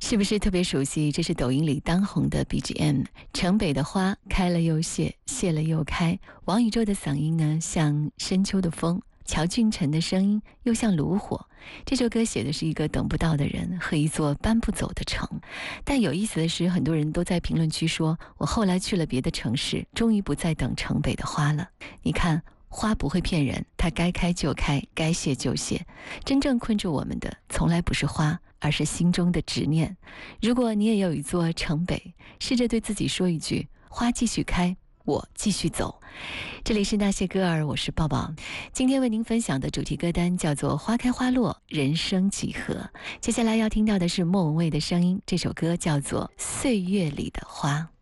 是不是特别熟悉？这是抖音里当红的 BGM。城北的花开了又谢，谢了又开。王宇宙的嗓音呢，像深秋的风；乔俊辰的声音又像炉火。这首歌写的是一个等不到的人和一座搬不走的城。但有意思的是，很多人都在评论区说，我后来去了别的城市，终于不再等城北的花了。你看，花不会骗人，它该开就开，该谢就谢。真正困住我们的，从来不是花，而是心中的执念。如果你也有一座城北，试着对自己说一句：花继续开，我继续走。这里是那些歌儿，我是抱抱。今天为您分享的主题歌单叫做《花开花落，人生几何》。接下来要听到的是莫文蔚的声音，这首歌叫做《岁月里的花》。